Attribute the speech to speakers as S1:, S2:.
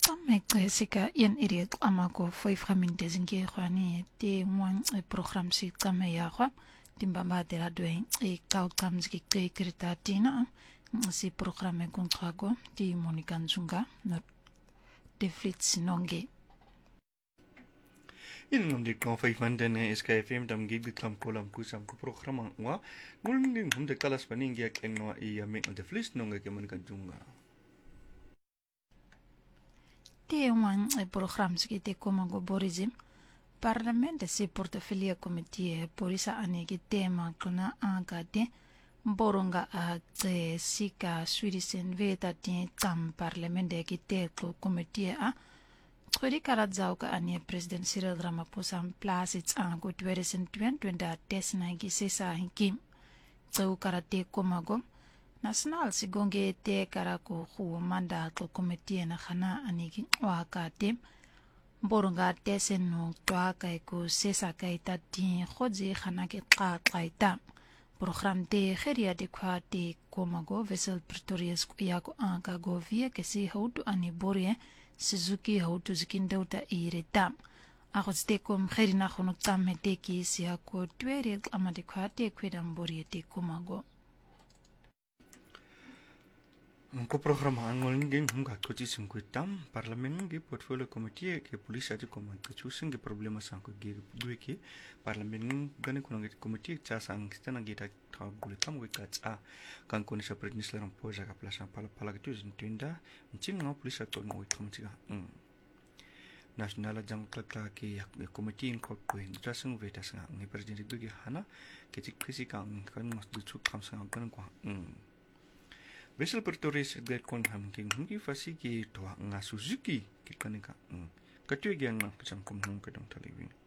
S1: Sika yan iriak amako foi framintes inge khwani te ngwan program si kame ya khwa timbamba de la dwen e kau kams ki te kritatina si programme kontrago ti Monica Nzunga no de Fritz Nonge
S2: in om dik kan 5 man den SKFM dam gig klam kolam kusam ko programma wa ngulning hum de kalas paning ya kengwa I me de Fritz Nonge ke Monica Nzunga
S1: te ngwan program si te komago borizim Parlament si portafilia komitie porisa anegi tema kuna agade boronga a te sika swidisen veta ti tam parlament de kite ko komitie a Twedi karadzauka anie president Cyril Ramaphosa place it's ango 2020 desna gi sesa hinki tsau karate komago national sigonge te karako khu manda ko komitie na khana anegi wakate boronga tesen no twa kai ko sesa kai ta ti khoji khana ke qaita program te kheria de khwate komago vessel pretorius ya ko anka go vie ke si hotu ani borie Suzuki hotu zikindauta ireta agoste kom kherina khono tamete ki sia ko twere amade khwate kwedam borie te komago
S2: ko programa angol ngin hum ka koti singkutam parlamen ngi portfolio committee ke police ati command ke chusing ke problema sanko ge duwe ke parlamen gane kuna ngi committee cha sang stana ge ta gule kam ge katsa kan koni sa prednis laram poja ka plasa pala pala ke tuzin tunda mcing no police ato no kamtiga national jam kla ke committee in ko kuin dressing veta sang ngi president ge hana ke tikisi kan mas du chu kam sang kan ko Vessel Pretorius get kon ham king hungi fasi ki toa nga Suzuki ki kanika. Katu yang nak kecam kum hung kedong talibin.